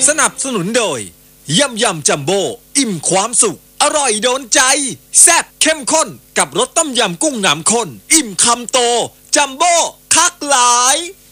สนับสนุนโดยยำจัมโบ้อิ่มความสุขอร่อยโดนใจแซ่บเข้มข้นกับรสต้มยำกุ้งน้ำข้นอิ่มคำโตจัมโบ้คักหลาย